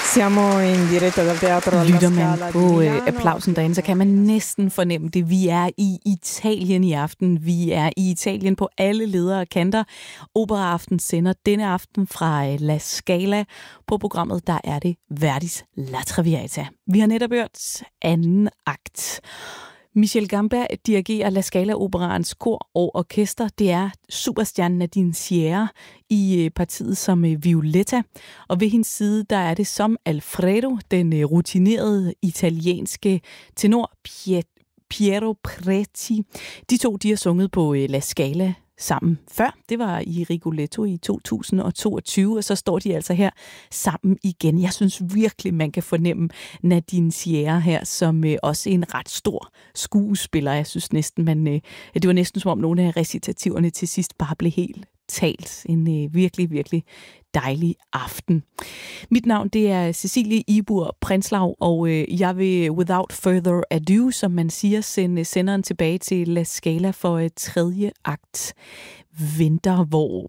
Siamo in diretta dal teatro alla Lytter Scala man di på Milano. applausen derinde, så kan man næsten fornemme det. Vi er i Italien i aften. Vi er i Italien på alle ledere og kanter. Operaaften sender denne aften fra La Scala. På programmet der er det Verdis La Traviata. Vi har netop hørt anden akt. Michel Gamba dirigerer La Scala-operaens kor og orkester. Det er superstjernen Nadine Sierra i partiet som Violetta. Og ved hendes side, der er det som Alfredo, den rutinerede italienske tenor Piero Preti. De to, de har sunget på La Scala sammen før. Det var i Rigoletto i 2022, og så står de altså her sammen igen. Jeg synes virkelig, man kan fornemme Nadine Sierra her, som også en ret stor skuespiller. Jeg synes næsten, det var næsten som om nogle af recitativerne til sidst bare blev helt talt. En virkelig, virkelig dejlig aften. Mit navn, det er Cecilie Ibur Prinslav, og jeg vil without further ado, som man siger, sende senderen tilbage til La Scala for tredje akt venter,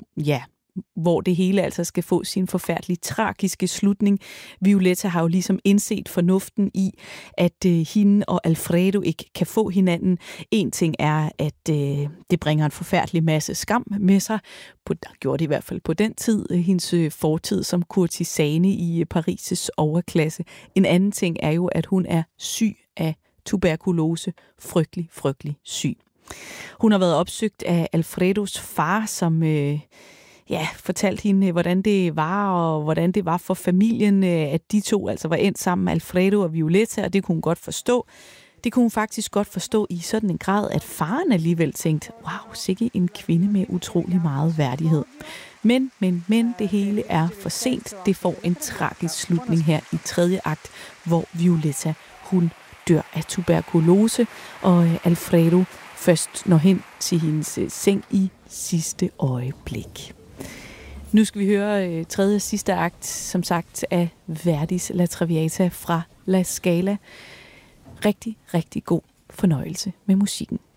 hvor det hele altså skal få sin forfærdeligt tragiske slutning. Violetta har jo ligesom indset fornuften i, at hende og Alfredo ikke kan få hinanden. En ting er, at det bringer en forfærdelig masse skam med sig. Der gjorde det i hvert fald på den tid, hendes fortid som kurtisane i Paris' overklasse. En anden ting er jo, at hun er syg af tuberkulose. Frygtelig, frygtelig syg. Hun har været opsøgt af Alfredos far, som fortalte hende, hvordan det var, og hvordan det var for familien, at de to altså var endt sammen, Alfredo og Violetta, og det kunne hun godt forstå. Det kunne hun faktisk godt forstå i sådan en grad, at faren alligevel tænkte, wow, sikke en kvinde med utrolig meget værdighed. Men, det hele er for sent. Det får en tragisk slutning her i tredje akt, hvor Violetta, hun dør af tuberkulose, og Alfredo først når hen til hendes seng i sidste øjeblik. Nu skal vi høre tredje og sidste akt, som sagt, af Verdis La Traviata fra La Scala. Rigtig, rigtig god fornøjelse med musikken.